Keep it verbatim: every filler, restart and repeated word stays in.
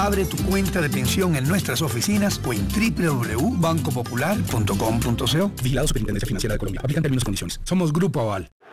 Abre tu cuenta de pensión en nuestras oficinas o en doble u doble u doble u punto banco popular punto com punto co. Vigilado Superintendencia Financiera de Colombia. Aplican términos y condiciones. Somos Grupo Aval.